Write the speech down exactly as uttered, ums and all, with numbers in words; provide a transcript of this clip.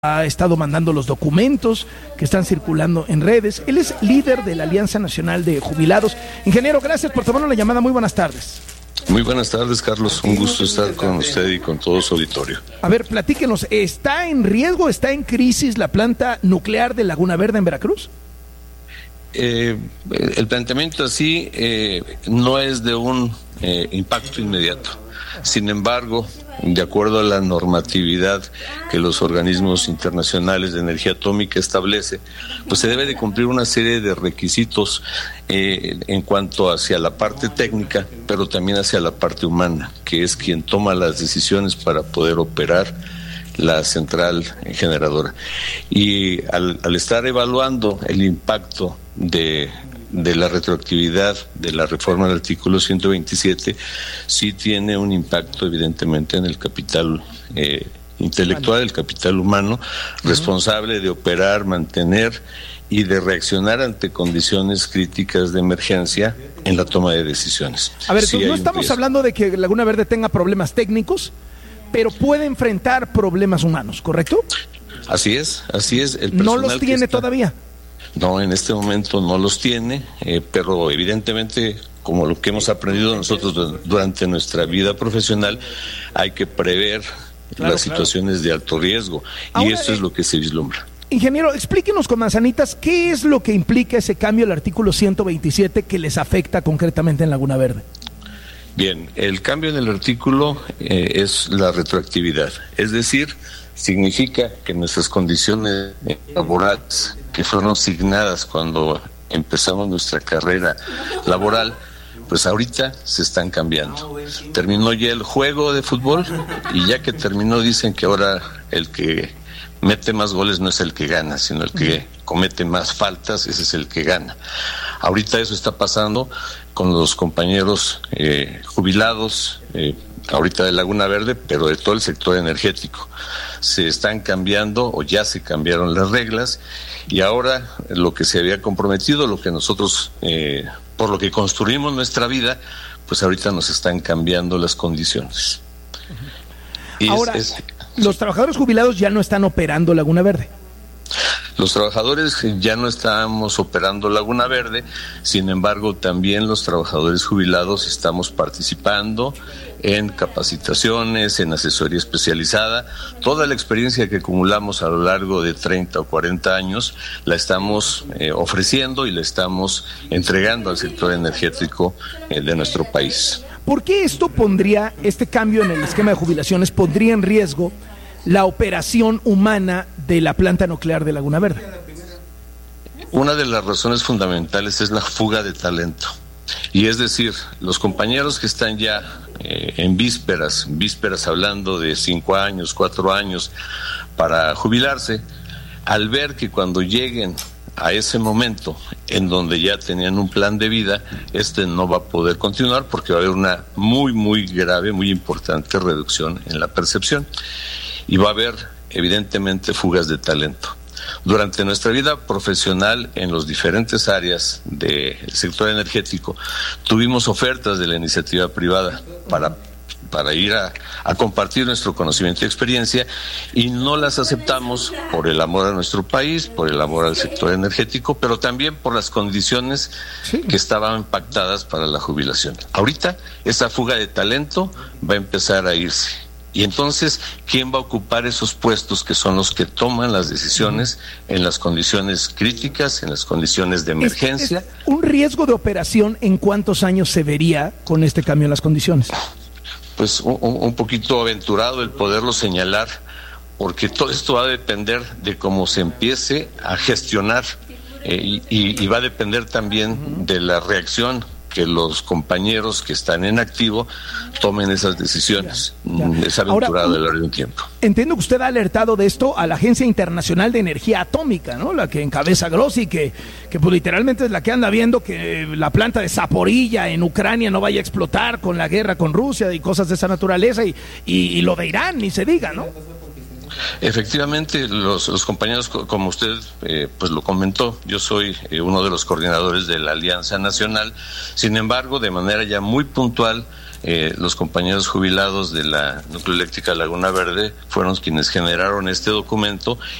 ha estado mandando los documentos que están circulando en redes. Él es líder de la Alianza Nacional de Jubilados. Ingeniero, gracias por tomarnos la llamada. Muy buenas tardes. Muy buenas tardes, Carlos. Un gusto estar con usted y con todo su auditorio. A ver, platíquenos. ¿Está en riesgo, está en crisis la planta nuclear de Laguna Verde en Veracruz? Eh, el planteamiento así eh, no es de un eh, impacto inmediato. Sin embargo, de acuerdo a la normatividad que los organismos internacionales de energía atómica establece, pues se debe de cumplir una serie de requisitos eh, en cuanto hacia la parte técnica, pero también hacia la parte humana, que es quien toma las decisiones para poder operar la central generadora. Y al, al estar evaluando el impacto de de la retroactividad de la reforma del artículo ciento veintisiete, sí tiene un impacto evidentemente en el capital eh, intelectual, el capital humano, uh-huh. responsable de operar, mantener y de reaccionar ante condiciones críticas de emergencia en la toma de decisiones. A ver, sí no estamos hablando de que Laguna Verde tenga problemas técnicos, pero puede enfrentar problemas humanos, ¿correcto? Así es, así es. El ¿No los tiene está... todavía? No, en este momento no los tiene, eh, pero evidentemente, como lo que hemos aprendido nosotros durante nuestra vida profesional, hay que prever claro, las situaciones claro. de alto riesgo. Ahora, y eso es lo que se vislumbra. Ingeniero, explíquenos con manzanitas, ¿qué es lo que implica ese cambio al artículo ciento veintisiete que les afecta concretamente en Laguna Verde? Bien, el cambio en el artículo eh, es la retroactividad, es decir, significa que nuestras condiciones laborales que fueron asignadas cuando empezamos nuestra carrera laboral, pues ahorita se están cambiando. Terminó ya el juego de fútbol y ya que terminó dicen que ahora el que mete más goles no es el que gana, sino el que comete más faltas, ese es el que gana. Ahorita eso está pasando con los compañeros eh, jubilados, eh, ahorita de Laguna Verde, pero de todo el sector energético. Se están cambiando o ya se cambiaron las reglas y ahora lo que se había comprometido, lo que nosotros, eh, por lo que construimos nuestra vida, pues ahorita nos están cambiando las condiciones. Y ahora, es, es, los trabajadores jubilados ya no están operando Laguna Verde. Los trabajadores ya no estamos operando Laguna Verde, sin embargo también los trabajadores jubilados estamos participando en capacitaciones, en asesoría especializada. Toda la experiencia que acumulamos a lo largo de treinta o cuarenta años la estamos eh, ofreciendo y la estamos entregando al sector energético eh, de nuestro país. ¿Por qué esto pondría, este cambio en el esquema de jubilaciones, pondría en riesgo la operación humana de la planta nuclear de Laguna Verde? Una de las razones fundamentales es la fuga de talento. Y es decir, los compañeros que están ya eh, en vísperas, vísperas hablando de cinco años, cuatro años para jubilarse, al ver que cuando lleguen a ese momento en donde ya tenían un plan de vida, este no va a poder continuar porque va a haber una muy, muy grave, muy importante reducción en la percepción. Y va a haber, evidentemente, fugas de talento. Durante nuestra vida profesional en las diferentes áreas del sector energético, tuvimos ofertas de la iniciativa privada para, para ir a, a compartir nuestro conocimiento y experiencia y no las aceptamos por el amor a nuestro país, por el amor al sector energético, pero también por las condiciones sí. que estaban pactadas para la jubilación. Ahorita, esa fuga de talento va a empezar a irse. Y entonces, ¿quién va a ocupar esos puestos que son los que toman las decisiones en las condiciones críticas, en las condiciones de emergencia? ¿Es, es un riesgo de operación en cuántos años se vería con este cambio en las condiciones? Pues un, un poquito aventurado el poderlo señalar, porque todo esto va a depender de cómo se empiece a gestionar eh, y, y, y va a depender también uh-huh. de la reacción que los compañeros que están en activo tomen esas decisiones. Ya, ya. Es aventurado a lo largo de un tiempo. Entiendo que usted ha alertado de esto a la Agencia Internacional de Energía Atómica, ¿no? La que encabeza Grossi, que, que pues literalmente es la que anda viendo que la planta de Zaporilla en Ucrania no vaya a explotar con la guerra con Rusia y cosas de esa naturaleza, y, y, y lo de Irán, ni se diga, ¿no? Efectivamente, los, los compañeros, como usted eh, pues lo comentó, yo soy eh, uno de los coordinadores de la Alianza Nacional. Sin embargo, de manera ya muy puntual, eh, los compañeros jubilados de la Nucleoeléctrica Laguna Verde fueron quienes generaron este documento